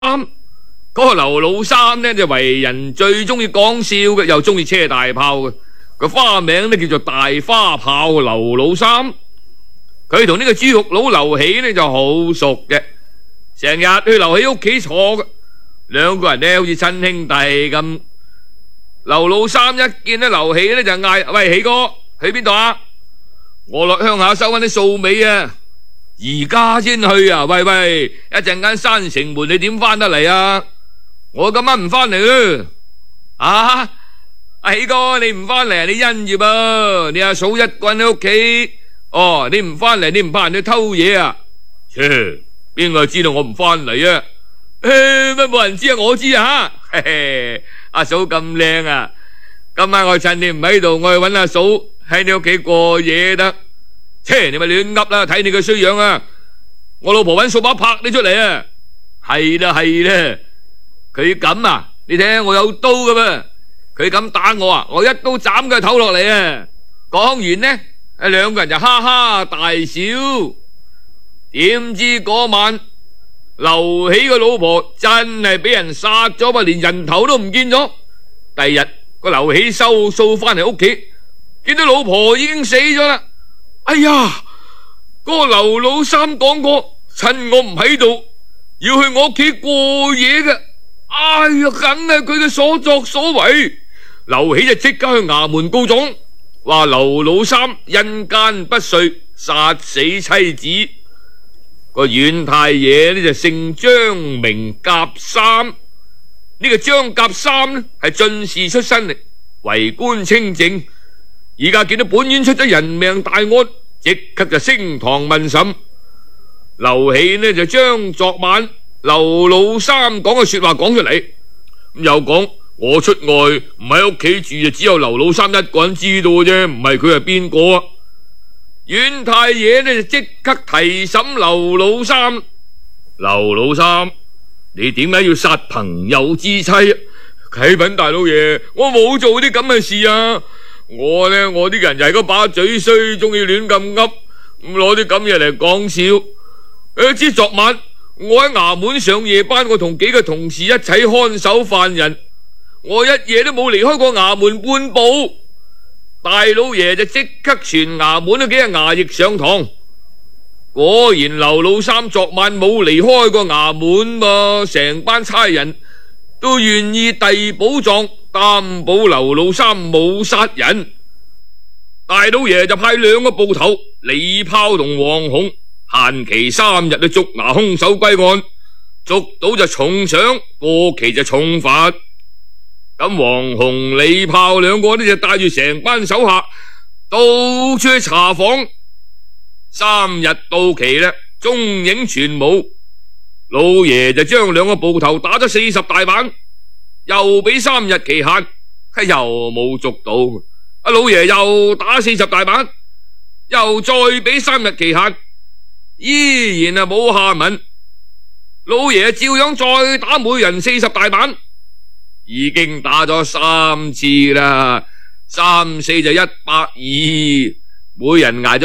嗰個劉老三呢，就為人最中意講笑嘅，又中意車大炮嘅。個花名呢，叫做大花炮劉老三。佢同呢個豬肉佬劉喜呢就好熟嘅，成日去劉喜屋企坐嘅，兩個人呢好似親兄弟咁。劉老三一見到劉喜呢就嗌：喂，喜哥，去邊度啊？我落鄉下收翻啲素尾啊！而家先去啊？喂，一陣間閂城門你點翻得嚟啊？我今晚唔翻嚟啦！啊，阿喜哥，你唔翻嚟，你因住噃？你阿嫂一個人喺屋企，哦，你唔翻嚟，你唔怕人去偷嘢啊？切，邊個知道我唔翻嚟啊？乜冇人知啊？我知啊！嘿嘿，阿嫂咁靚啊！今晚我趁你唔喺度，我去搵阿嫂喺你屋企過夜得。切，你咪亂噏啦！睇你個衰樣啊！我老婆搵掃把拍你出嚟啊！係啦，佢咁啊！你睇我有刀噶噃，佢咁打我啊，我一刀斬佢頭落嚟啊！講完呢，兩個人就哈哈大笑。點知嗰晚劉喜個老婆真係俾人殺咗噃，連人頭都唔見咗。第二日個劉喜收數翻嚟屋企，見到老婆已經死咗啦。哎呀，嗰個劉老三講過，趁我唔喺度要去我屋企過夜嘅。哎呀，梗係佢嘅所作所為。劉喜就即刻去衙門告狀，話劉老三因奸不遂，殺死妻子。個縣太爺呢就姓張，名甲三。呢個張甲三呢係進士出身嚟，為官清正。而家見到本縣出咗人命大案，即刻就升堂問審。劉喜呢就將昨晚劉老三講嘅說話講出嚟，又講我出外唔喺屋企住，就只有劉老三一個人知道嘅啫，唔係佢係邊個啊？縣太爺呢就即刻提審劉老三。劉老三，你點解要殺朋友之妻啊？啟稟大老爺，我冇做啲咁嘅事啊！我啲人就係嗰把嘴衰，中意亂咁噏，攞啲咁嘢嚟講笑。知昨晚我喺衙門上夜班，我同幾個同事一齊看守犯人，我一夜都冇離開過衙門半步。大老爺就即刻傳衙門嗰幾個衙役上堂，果然劉老三昨晚冇離開過衙門噃，成班差人都願意遞寶狀擔保劉老三冇殺人。大老爺就派兩個捕頭李豹同黃紅，限期3日去捉拿兇手歸案，捉到就重賞，過期就重罰。咁黃紅李豹兩個呢就帶住成班手下到處去查訪。3日到期呢，蹤影全無。老爺就將兩個捕頭打咗40大板，又俾3日期限，又冇捉到。老爺又打40大板，又再俾3日期限，依然冇下文。老爺照樣再打每人40大板，已經打咗3次啦，3、4就120，每人挨咗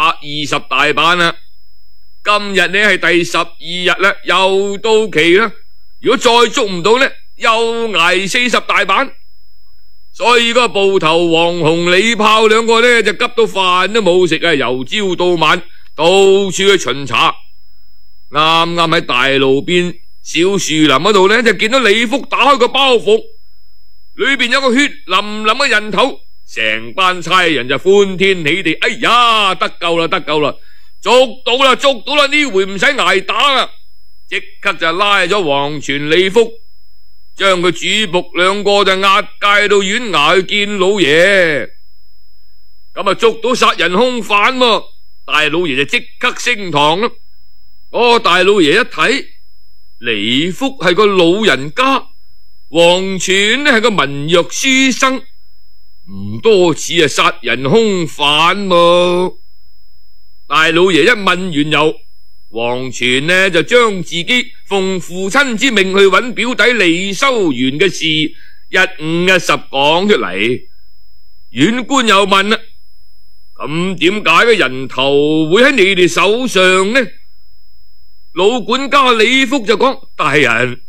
120大板啦。今日呢係第12日啦，又到期啦。如果再捉唔到呢，又挨40大板。所以個捕頭黃紅李豹兩個呢就急到飯都冇食啊，由朝到晚到處去巡查。啱啱喺大路邊小樹林嗰度呢，就見到李福打開個包袱，裏邊有個血淋淋嘅人頭，成班差人就歡天喜地，哎呀，得救啦，捉到啦，呢回唔使挨打啦，即刻就拉咗黃全李福，將佢主僕兩個就押解到縣衙去見老爺。咁啊捉到殺人兇犯喎，大老爺就即刻升堂啦。大老爺一睇，李福係個老人家，黃全呢係個文弱書生，唔多似係殺人兇犯喎。大老爺一問緣由，黃全呢就將自己奉父親之命去揾表弟李修緣嘅事一五一十講出嚟。縣官又問啦：咁點解個人頭會喺你哋手上呢？ 老管家李福就講：大人。